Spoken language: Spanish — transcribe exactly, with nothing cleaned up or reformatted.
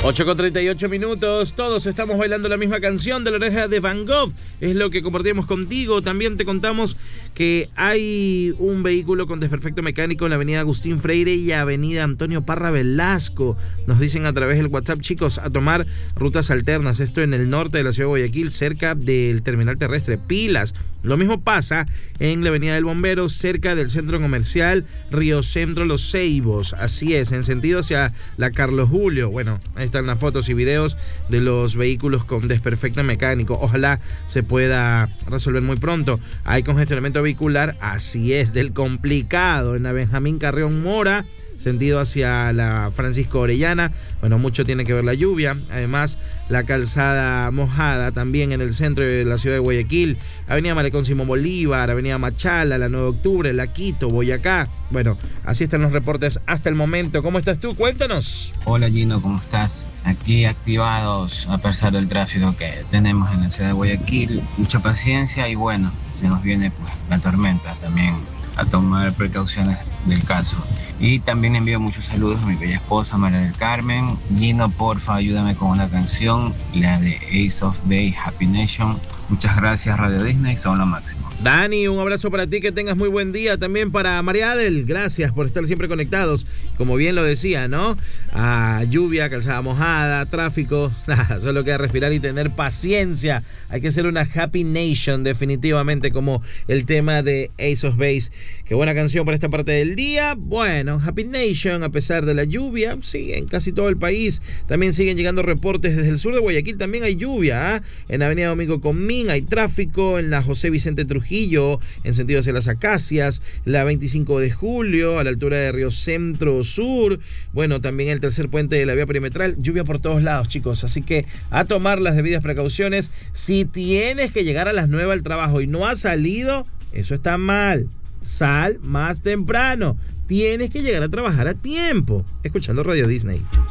ocho con treinta y ocho minutos, todos estamos bailando la misma canción de La Oreja de Van Gogh, es lo que compartimos contigo. También te contamos que hay un vehículo con desperfecto mecánico en la avenida Agustín Freire y avenida Antonio Parra Velasco. Nos dicen a través del WhatsApp, chicos, a tomar rutas alternas, esto en el norte de la ciudad de Guayaquil, cerca del terminal terrestre, pilas. Lo mismo pasa en la avenida del Bombero, cerca del centro comercial Río Centro Los Ceibos, así es, en sentido hacia la Carlos Julio. Bueno, ahí están las fotos y videos de los vehículos con desperfecto mecánico. Ojalá se pueda resolver muy pronto. Hay congestionamiento vehicular, así es, del complicado en la Benjamín Carrión Mora, sentido hacia la Francisco Orellana. Bueno, mucho tiene que ver la lluvia. Además, la calzada mojada también en el centro de la ciudad de Guayaquil. Avenida Malecón Simón Bolívar, Avenida Machala, la nueve de octubre, La Quito, Boyacá. Bueno, así están los reportes hasta el momento. ¿Cómo estás tú? Cuéntanos. Hola Gino, ¿cómo estás? Aquí activados a pesar del tráfico que tenemos en la ciudad de Guayaquil. Mucha paciencia y bueno, se nos viene pues la tormenta también, a tomar precauciones del caso. Y también envío muchos saludos a mi bella esposa María del Carmen. Gino, porfa, ayúdame con una canción, la de Ace of Base, Happy Nation. Muchas gracias, Radio Disney, son lo máximo. Dani, un abrazo para ti, que tengas muy buen día. También para María Adel, gracias por estar siempre conectados. Como bien lo decía, ¿no? Ah, lluvia, calzada mojada, tráfico, nada, solo queda respirar y tener paciencia. Hay que ser una Happy Nation, definitivamente, como el tema de Ace of Base. Qué buena canción para esta parte del día. Bueno, Happy Nation, a pesar de la lluvia, sí, en casi todo el país. También siguen llegando reportes desde el sur de Guayaquil, también hay lluvia, ¿eh? En la avenida Domingo Comín hay tráfico, en la José Vicente Trujillo, en sentido hacia las Acacias, la veinticinco de julio, a la altura de Río Centro Sur. Bueno, también el tercer puente de la vía perimetral. Lluvia por todos lados, chicos, así que a tomar las debidas precauciones. Si tienes que llegar a las nueve al trabajo y no has salido, eso está mal. Sal más temprano. Tienes que llegar a trabajar a tiempo. Escuchando Radio Disney.